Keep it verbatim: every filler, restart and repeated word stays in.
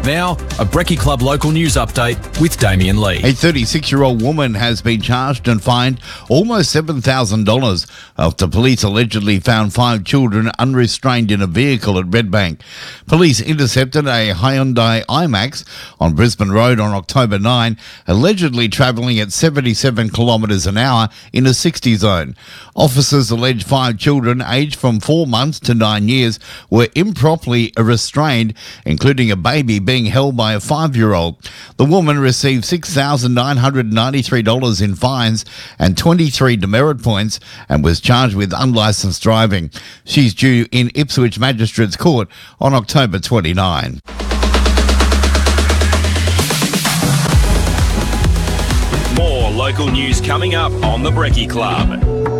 Now, a Brekkie Club local news update with Damien Lee. A thirty-six-year-old woman has been charged and fined almost seven thousand dollars after police allegedly found five children unrestrained in a vehicle at Redbank. Police intercepted a Hyundai iMax on Brisbane Road on October ninth, allegedly travelling at seventy-seven kilometres an hour in a sixty zone. Officers allege five children aged from four months to nine years were improperly restrained, including a baby being held by a five-year-old. The woman received six thousand nine hundred ninety-three dollars in fines and twenty-three demerit points and was charged with unlicensed driving. She's due in Ipswich Magistrates Court on October twenty-ninth. More local news coming up on the Brekkie Club.